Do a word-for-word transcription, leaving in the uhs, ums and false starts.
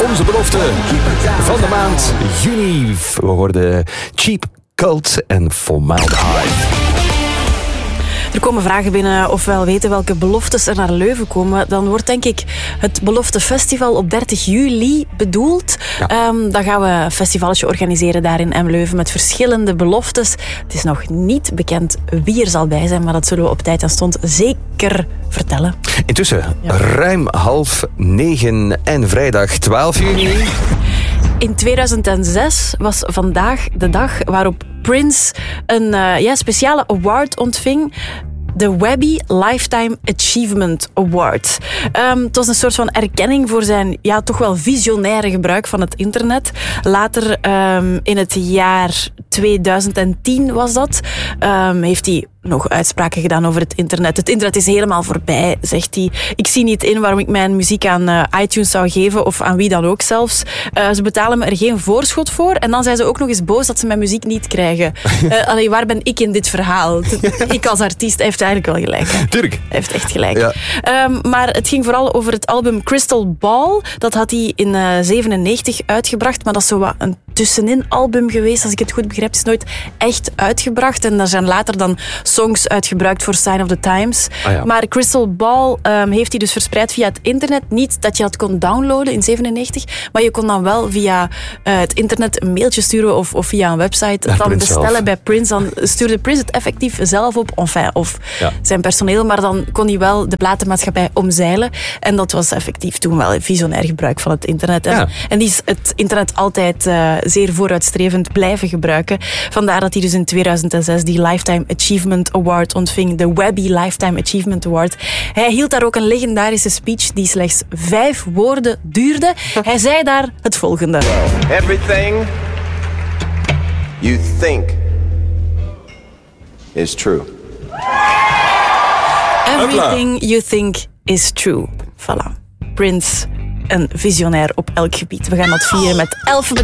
onze belofte van de maand juni. We hoorden Cheap Cult en Formaldehyde. Er komen vragen binnen of we wel weten welke beloftes er naar Leuven komen. Dan wordt denk ik het Beloftefestival op dertig juli bedoeld. Ja. Um, dan gaan we een festivaletje organiseren daar in M-Leuven met verschillende beloftes. Het is nog niet bekend wie er zal bij zijn, maar dat zullen we op tijd en stond zeker vertellen. Intussen ja. ruim half negen en vrijdag twaalf juni. In tweeduizend zes was vandaag de dag waarop Prince een uh, ja, speciale award ontving. De Webby Lifetime Achievement Award. Um, het was een soort van erkenning voor zijn ja, toch wel visionaire gebruik van het internet. Later, um, in het jaar tweeduizend tien was dat, um, heeft hij nog uitspraken gedaan over het internet. Het internet is helemaal voorbij, zegt hij. Ik zie niet in waarom ik mijn muziek aan uh, iTunes zou geven, of aan wie dan ook zelfs. Uh, ze betalen me er geen voorschot voor. En dan zijn ze ook nog eens boos dat ze mijn muziek niet krijgen. Uh, allee, waar ben ik in dit verhaal? Ik als artiest, hij heeft eigenlijk wel gelijk. Hè? Tuurlijk. Hij heeft echt gelijk. Ja. Um, maar het ging vooral over het album Crystal Ball. Dat had hij in uh, zevenennegentig uitgebracht, maar dat is zo wat een tussenin album geweest, als ik het goed begrijp. Het is nooit echt uitgebracht. En daar zijn later dan songs uitgebruikt voor Sign of the Times. Ah, ja. Maar Crystal Ball um, heeft hij dus verspreid via het internet. Niet dat je dat kon downloaden in zevenennegentig, maar je kon dan wel via uh, het internet een mailtje sturen of, of via een website Naar dan Prince bestellen zelf. bij Prince. Dan stuurde Prince het effectief zelf op, enfin, of ja. zijn personeel, maar dan kon hij wel de platenmaatschappij omzeilen. En dat was effectief toen wel een visionair gebruik van het internet. En, Ja. en die is het internet altijd uh, zeer vooruitstrevend blijven gebruiken. Vandaar dat hij dus in tweeduizend zes die Lifetime Achievement Award ontving, de Webby Lifetime Achievement Award. Hij hield daar ook een legendarische speech die slechts vijf woorden duurde. Hij zei daar het volgende. Everything you think is true. Everything you think is true. Voilà. Prince, een visionair op elk gebied. We gaan dat vieren met elf